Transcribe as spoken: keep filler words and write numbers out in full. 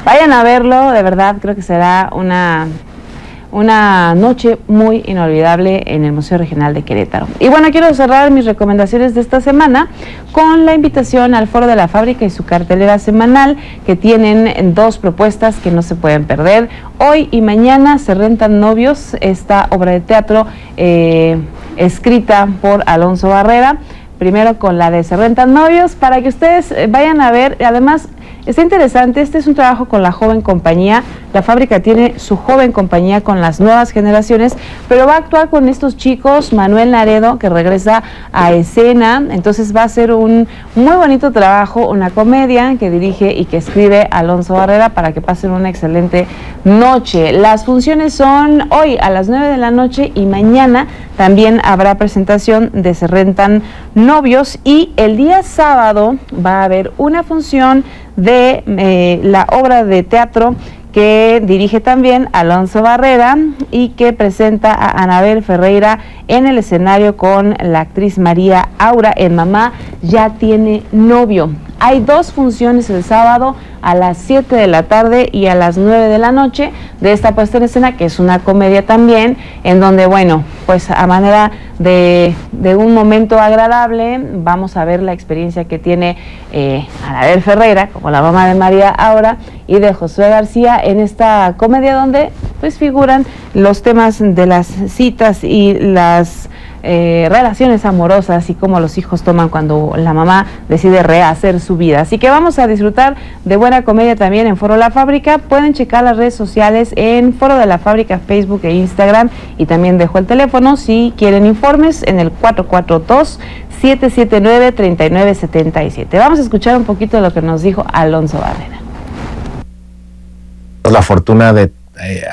Vayan a verlo, de verdad, creo que será una... una noche muy inolvidable en el Museo Regional de Querétaro. Y bueno, quiero cerrar mis recomendaciones de esta semana con la invitación al Foro de la Fábrica y su cartelera semanal, que tienen dos propuestas que no se pueden perder. Hoy y mañana Se rentan novios, esta obra de teatro eh, escrita por Alonso Barrera. Primero con la de Se rentan novios, para que ustedes vayan a ver. Además, está interesante, este es un trabajo con la joven compañía. La fábrica tiene su joven compañía con las nuevas generaciones, pero va a actuar con estos chicos. Manuel Naredo, que regresa a escena, entonces va a ser un muy bonito trabajo, una comedia que dirige y que escribe Alonso Barrera, para que pasen una excelente noche. Las funciones son hoy a las nueve de la noche y mañana también habrá presentación de Se rentan novios, y el día sábado va a haber una función de eh, la obra de teatro que dirige también Alonso Barrera y que presenta a Anabel Ferreira en el escenario con la actriz María Aura en Mamá ya tiene novio. Hay dos funciones el sábado a las siete de la tarde y a las nueve de la noche de esta puesta en escena, que es una comedia también, en donde, bueno, pues a manera de, de un momento agradable, vamos a ver la experiencia que tiene eh, Anabel Ferreira, como la mamá de María Aura, y de Josué García en esta comedia, donde pues figuran los temas de las citas y las Eh, relaciones amorosas y cómo los hijos toman cuando la mamá decide rehacer su vida. Así que vamos a disfrutar de buena comedia también en Foro La Fábrica. Pueden checar las redes sociales en Foro de la Fábrica, Facebook e Instagram, y también dejo el teléfono si quieren informes en el cuatro cuatro dos, siete siete nueve, tres nueve siete siete. Vamos a escuchar un poquito de lo que nos dijo Alonso Barrera. La fortuna de eh,